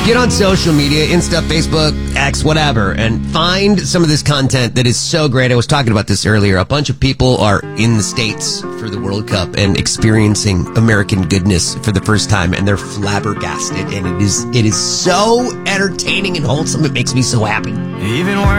Get on social media, Insta, Facebook, X, whatever, and find some of this content that is so great. I was talking about this earlier. A bunch of people are in the States for the World Cup and experiencing American goodness for the first time, and they're flabbergasted, and it is so entertaining and wholesome. It makes me so happy. Even